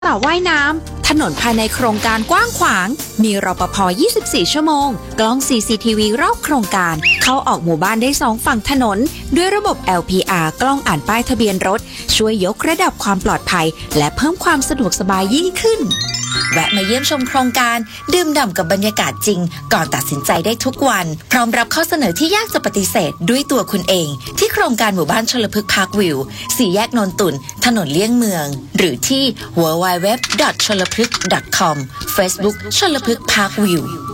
สระว่ายน้ำถนนภายในโครงการกว้างขวางมีรปภ 24 ชั่วโมงกล้อง CCTV รอบโครงการเข้าออกหมู่บ้านได้2ฝั่งถนนด้วยระบบ LPR กล้องอ่านป้ายทะเบียนรถช่วยยกระดับความปลอดภัยและเพิ่มความสะดวกสบายยิ่งขึ้นแวะมาเยี่ยมชมโครงการดื่มด่ำกับบรรยากาศจริงก่อนตัดสินใจได้ทุกวันพร้อมรับข้อเสนอที่ยากจะปฏิเสธด้วยตัวคุณเองที่โครงการหมู่บ้านชลพฤกษ์พาร์ควิว4 แยกนนตุ่นถนนเลี่ยงเมืองหรือที่ www.cholapryk.com Facebook ชลพฤกษ์พาร์ควิว